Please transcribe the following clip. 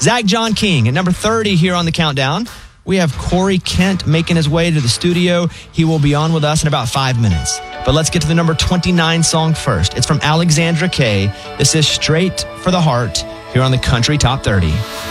Zach John King at number 30 here on the countdown. We have Corey Kent making his way to the studio. He will be on with us in about 5 minutes. But let's get to the number 29 song first. It's from Alexandra Kay. This is Straight for the Heart here on the Country Top 30.